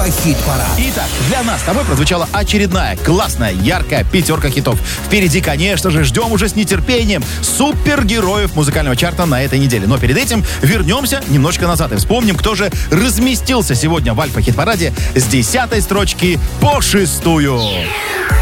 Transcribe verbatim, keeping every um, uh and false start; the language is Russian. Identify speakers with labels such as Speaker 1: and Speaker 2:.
Speaker 1: Альфа-хит-парад.
Speaker 2: Итак, для нас с тобой прозвучала очередная классная, яркая пятерка хитов. Впереди, конечно же, ждем уже с нетерпением супергероев музыкального чарта на этой неделе. Но перед этим вернемся немножко назад и вспомним, кто же разместился сегодня в Альфа-хит-параде с десятой строчки по шестую.